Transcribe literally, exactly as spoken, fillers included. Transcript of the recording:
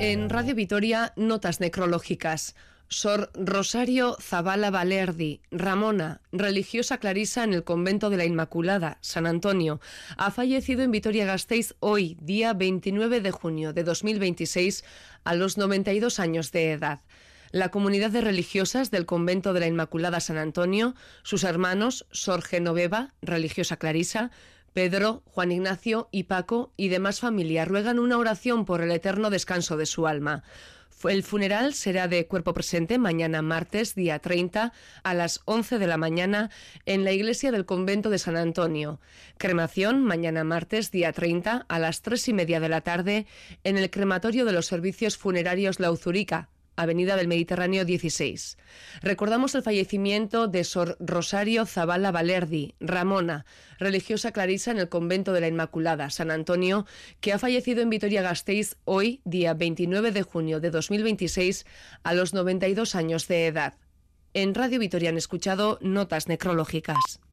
En Radio Vitoria, notas necrológicas. Sor Rosario Zabala Balerdi, Ramona, religiosa clarisa en el convento de la Inmaculada, San Antonio, ha fallecido en Vitoria-Gasteiz hoy, día veintinueve de junio de dos mil veintiséis, a los noventa y dos años de edad. La comunidad de religiosas del convento de la Inmaculada San Antonio, sus hermanos, Sor Genoveva, religiosa clarisa, Pedro, Juan Ignacio y Paco y demás familia ruegan una oración por el eterno descanso de su alma. El funeral será de cuerpo presente mañana martes, día treinta, a las once de la mañana en la iglesia del convento de San Antonio. Cremación mañana martes, día treinta, a las tres y media de la tarde en el crematorio de los servicios funerarios La Uzurica, Avenida del Mediterráneo dieciséis. Recordamos el fallecimiento de Sor Rosario Zabala Balerdi, Ramona, religiosa clarisa en el convento de la Inmaculada, San Antonio, que ha fallecido en Vitoria-Gasteiz hoy, día veintinueve de junio de dos mil veintiséis, a los noventa y dos años de edad. En Radio Vitoria han escuchado notas necrológicas.